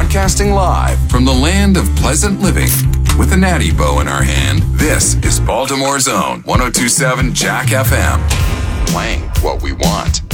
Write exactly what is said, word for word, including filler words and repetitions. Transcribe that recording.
Broadcasting live from the land of pleasant living with a natty bow in our hand, this is Baltimore's own one oh two point seven Jack F M. Playing what we want.